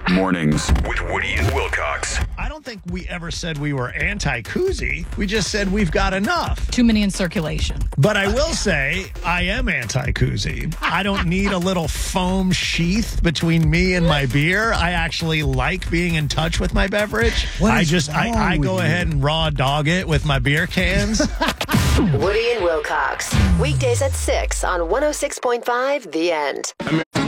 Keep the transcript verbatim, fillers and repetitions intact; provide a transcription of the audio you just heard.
Mornings with Woody and Wilcox. I don't think we ever said we were anti-koozie. We just said we've got enough. Too many in circulation. But I will say I am anti-koozie. I don't need a little foam sheath between me and my beer. I actually like being in touch with my beverage. What I is just wrong I, I with go you? ahead and raw dog it with my beer cans. Woody and Wilcox. Weekdays at six on one oh six point five The End.